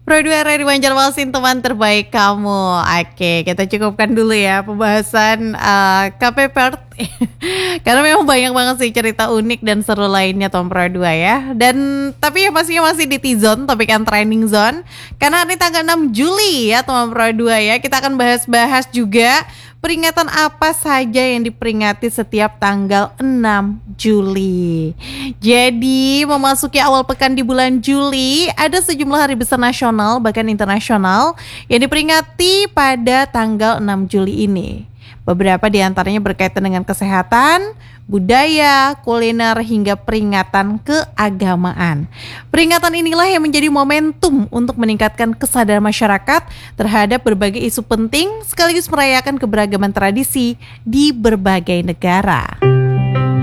Produk dari Banjarmasin teman terbaik kamu. Oke, kita cukupkan dulu ya pembahasan KPPR karena memang banyak banget sih cerita unik dan seru lainnya Tom Pro 2 ya. Dan tapi ya pastinya masih di T-Zone, topik yang trending zone. Karena hari tanggal 6 Juli ya Tom Pro 2 ya, kita akan bahas-bahas juga peringatan apa saja yang diperingati setiap tanggal 6 Juli. Jadi memasuki awal pekan di bulan Juli, ada sejumlah hari besar nasional bahkan internasional yang diperingati pada tanggal 6 Juli ini. Beberapa di antaranya berkaitan dengan kesehatan, budaya, kuliner, hingga peringatan keagamaan. Peringatan inilah yang menjadi momentum untuk meningkatkan kesadaran masyarakat terhadap berbagai isu penting sekaligus merayakan keberagaman tradisi di berbagai negara.